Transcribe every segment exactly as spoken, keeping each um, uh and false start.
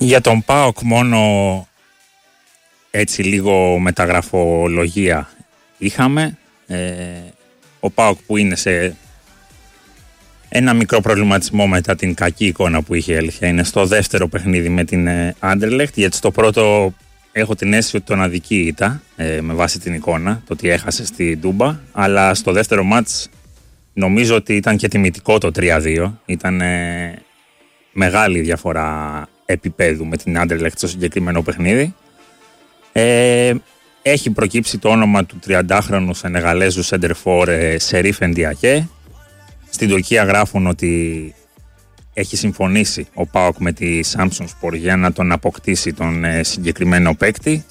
Για τον ΠΑΟΚ μόνο έτσι λίγο μεταγραφολογία είχαμε. Ε, ο ΠΑΟΚ που είναι σε ένα μικρό προβληματισμό μετά την κακή εικόνα που είχε, αλήθεια, είναι στο δεύτερο παιχνίδι με την Anderlecht, γιατί στο πρώτο έχω την αίσθηση ότι τον αδικεί ήταν ε, με βάση την εικόνα, το ότι έχασε στη Ντούμπα, αλλά στο δεύτερο μάτς νομίζω ότι ήταν και τιμητικό το τρία δύο, ήταν ε, μεγάλη διαφορά επίπεδου με την Anderlecht στο συγκεκριμένο παιχνίδι. Ε, έχει προκύψει το όνομα του τριαντάχρονου Σενεγαλέζου σεντερφόρ ε, Σερίφ Εντιακέ. Στην Τουρκία γράφουν ότι έχει συμφωνήσει ο ΠΑΟΚ με τη Samsung Sport για να τον αποκτήσει τον ε, συγκεκριμένο παίκτη,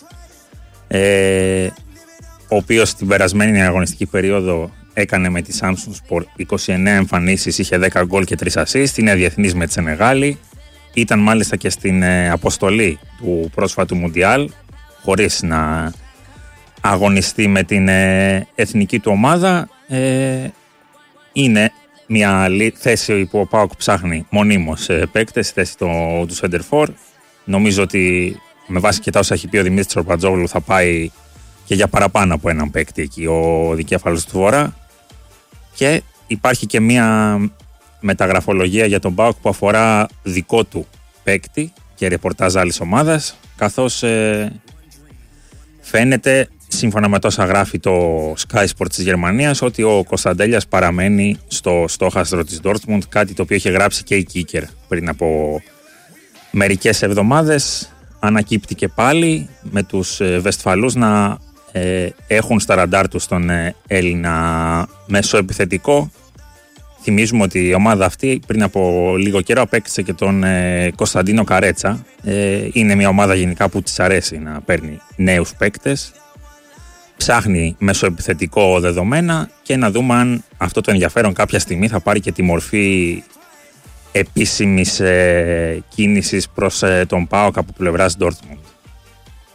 ε, ο οποίος στην περασμένη αγωνιστική περίοδο έκανε με τη Samsung Sport είκοσι εννέα εμφανίσεις, είχε δέκα γκολ και τρία assist, είναι διεθνής με τη Σενεγάλη, ήταν μάλιστα και στην ε, αποστολή του πρόσφατου Μουντιάλ, χωρίς να αγωνιστεί με την ε, εθνική του ομάδα. ε, είναι μια θέση που ο ΠΑΟΚ ψάχνει μονίμως ε, παίκτες, στη θέση του, του σεντερφόρ. Νομίζω ότι με βάση και τα όσα έχει πει ο Δημήτρης Τσορπατζόγλου θα πάει και για παραπάνω από έναν παίκτη εκεί ο δικέφαλος του Βορρά. Και υπάρχει και μια μεταγραφολογία για τον ΠΑΟΚ που αφορά δικό του παίκτη και ρεπορτάζ άλλης ομάδας, καθώς ε, φαίνεται, σύμφωνα με τόσα γράφει το Sky Sports της Γερμανίας, ότι ο Κωνσταντέλιας παραμένει στο στόχαστρο της Dortmund, κάτι το οποίο είχε γράψει και η Kicker πριν από μερικές εβδομάδες. Ανακύπτει και πάλι με τους Βεστφαλούς να ε, έχουν στα ραντάρ τους τον ε, Έλληνα μέσο επιθετικό. Θυμίζουμε ότι η ομάδα αυτή πριν από λίγο καιρό απέκτησε και τον ε, Κωνσταντίνο Καρέτσα. Ε, είναι μια ομάδα γενικά που της αρέσει να παίρνει νέους παίκτες. Ψάχνει μεσοεπιθετικό δεδομένα και να δούμε αν αυτό το ενδιαφέρον κάποια στιγμή θα πάρει και τη μορφή επίσημης ε, κίνησης προς ε, τον ΠΑΟΚ από πλευράς Dortmund.